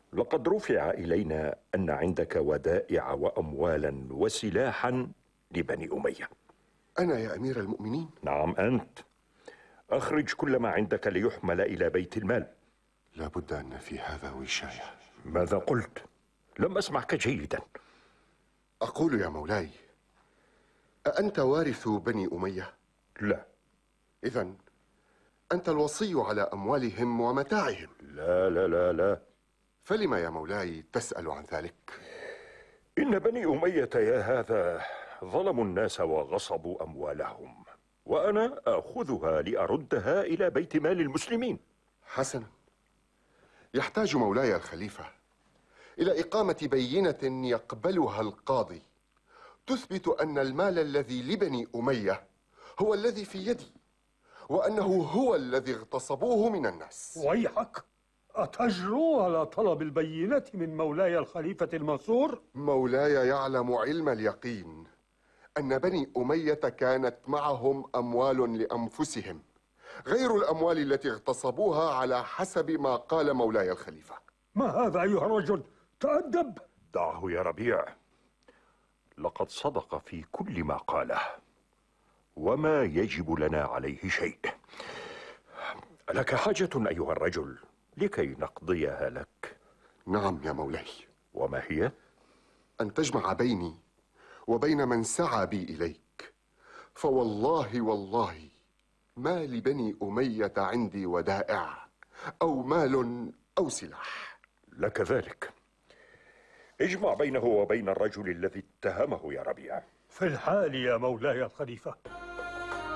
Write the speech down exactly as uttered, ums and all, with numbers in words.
لقد رفع إلينا أن عندك ودائع وأموالا وسلاحا لبني أمية. أنا يا أمير المؤمنين؟ نعم أنت. أخرج كل ما عندك ليحمل إلى بيت المال. لا بد أن في هذا وشاية. ماذا قلت؟ لم أسمعك جيدا. أقول يا مولاي، أأنت وارث بني أمية؟ لا. إذن أنت الوصي على أموالهم ومتاعهم. لا لا لا لا. فلم يا مولاي تسأل عن ذلك؟ إن بني أمية يا هذا ظلموا الناس وغصبوا أموالهم، وأنا آخذها لأردها إلى بيت مال المسلمين. حسنا، يحتاج مولاي الخليفة إلى إقامة بينة يقبلها القاضي تثبت أن المال الذي لبني أمية هو الذي في يدي، وأنه هو الذي اغتصبوه من الناس. ويحك، أتجرؤ على طلب البينة من مولاي الخليفة المنصور؟ مولاي يعلم علم اليقين أن بني أمية كانت معهم أموال لأنفسهم غير الأموال التي اغتصبوها على حسب ما قال مولاي الخليفة. ما هذا أيها الرجل؟ تأدب. دعه يا ربيع، لقد صدق في كل ما قاله، وما يجب لنا عليه شيء. لك حاجة أيها الرجل لكي نقضيها لك؟ نعم يا مولاي. وما هي؟ أن تجمع بيني وبين من سعى بي إليك، فوالله والله ما لبني أمية عندي ودائع أو مال أو سلاح. لك ذلك. اجمع بينه وبين الرجل الذي اتهمه يا ربيع. في الحال يا مولاي الخليفة.